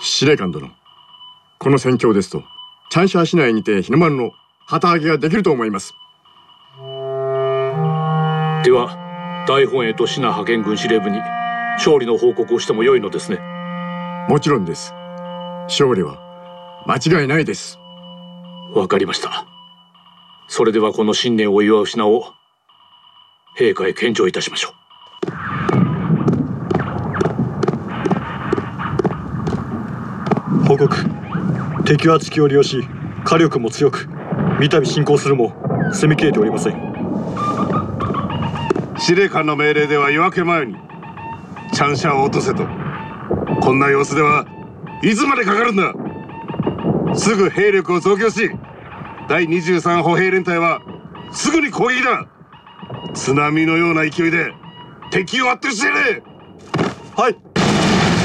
司令官殿、この戦況ですとチャンシャー市内にて日の丸の旗揚げができると思います。 では大本営と支那派遣軍司令部に勝利の報告をしてもよいのですね。 もちろんです。勝利は間違いないです。 わかりました。それではこの新年を祝う品を陛下へ献上いたしましょう。 報告。敵は地球を利用し火力も強く、三度侵攻するも攻めきれておりません。 司令官の命令では夜明け前にチャンシャを落とせと。こんな様子ではいつまでかかるんだ。すぐ兵力を増強し、第23歩兵連隊はすぐに攻撃だ。津波のような勢いで敵を圧倒してやれ。 はい。